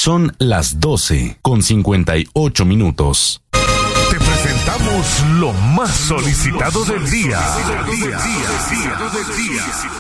Son las 12:58. Te presentamos lo más solicitado del día.